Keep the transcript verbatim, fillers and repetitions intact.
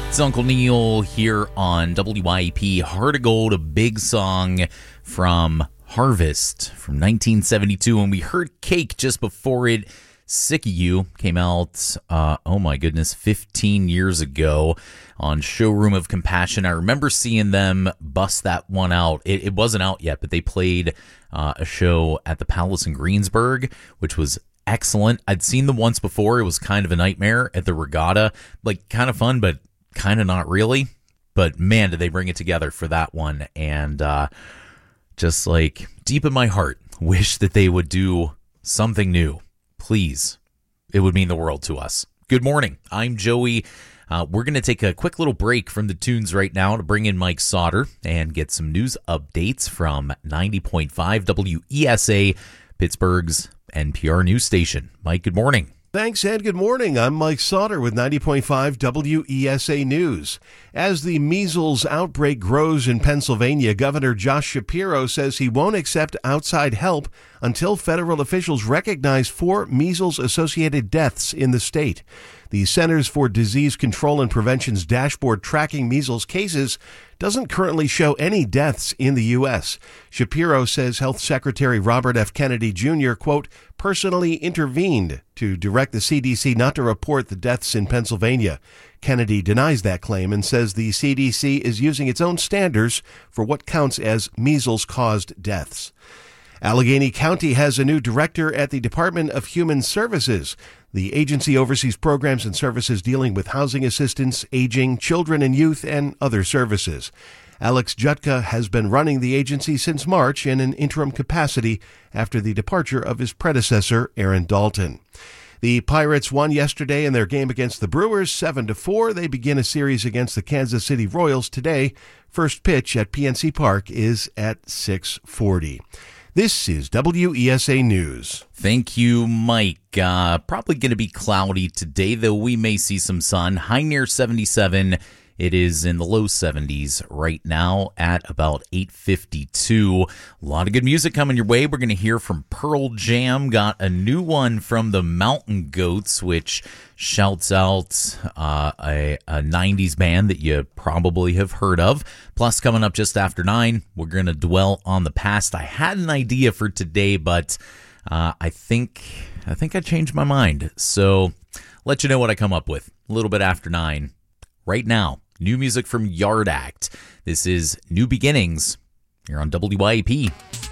It's Uncle Neil here on W I E P. Heart of Gold, a big song from Harvest from nineteen seventy-two. And we heard Cake just before it. Sick of You came out, uh, oh my goodness, fifteen years ago on Showroom of Compassion. I remember seeing them bust that one out. It, it wasn't out yet, but they played uh, a show at the Palace in Greensburg, which was excellent. I'd seen them once before. It was kind of a nightmare at the Regatta. Like, kind of fun, but kind of not really. But man, did they bring it together for that one. And uh, just like deep in my heart, wish that they would do something new. Please. It would mean the world to us. Good morning. I'm Joey. Uh, we're going to take a quick little break from the tunes right now to bring in Mike Sauter and get some news updates from ninety point five W E S A, Pittsburgh's N P R news station. Mike, good morning. Thanks, and good morning. I'm Mike Sauter with ninety point five W E S A News. As the measles outbreak grows in Pennsylvania, Governor Josh Shapiro says he won't accept outside help until federal officials recognize four measles-associated deaths in the state. The Centers for Disease Control and Prevention's dashboard tracking measles cases doesn't currently show any deaths in the U S. Shapiro says Health Secretary Robert F. Kennedy Junior, quote, personally intervened to direct the C D C not to report the deaths in Pennsylvania. Kennedy denies that claim and says the C D C is using its own standards for what counts as measles-caused deaths. Allegheny County has a new director at the Department of Human Services. The agency oversees programs and services dealing with housing assistance, aging, children and youth, and other services. Alex Jutka has been running the agency since March in an interim capacity after the departure of his predecessor, Aaron Dalton. The Pirates won yesterday in their game against the Brewers, seven to four. They begin a series against the Kansas City Royals today. First pitch at P N C Park is at six forty. This is W E S A News. Thank you, Mike. Uh, probably going to be cloudy today, though we may see some sun. High near seventy-seven. It is in the low seventies right now at about eight fifty-two. A lot of good music coming your way. We're going to hear from Pearl Jam. Got a new one from the Mountain Goats, which shouts out uh, a, a nineties band that you probably have heard of. Plus, coming up just after nine, we're going to dwell on the past. I had an idea for today, but uh, I think I think I changed my mind. So, let you know what I come up with a little bit after nine. Right now, new music from Yard Act. This is New Beginnings here on W I E P.